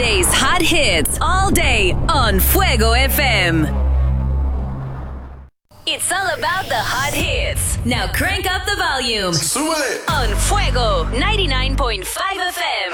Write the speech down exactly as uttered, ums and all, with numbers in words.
Saturday's hot hits all day on Fuego F M. It's all about the hot hits. Now crank up the volume Súbele. on Fuego ninety-nine point five F M.